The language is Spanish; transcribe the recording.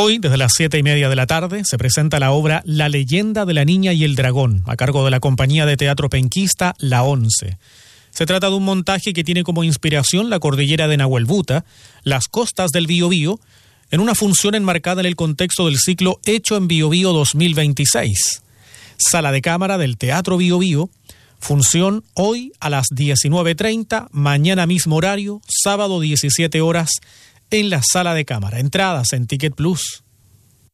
Hoy, desde las 7:30 de la tarde, se presenta la obra La leyenda de la niña y el dragón, a cargo de la compañía de teatro penquista La Once. Se trata de un montaje que tiene como inspiración la cordillera de Nahuelbuta, las costas del Biobío, en una función enmarcada en el contexto del ciclo Hecho en Biobío 2026. Sala de cámara del Teatro Biobío, función hoy a las 19:30, mañana mismo horario, sábado 17 horas, en la sala de cámara. Entradas en Ticket Plus.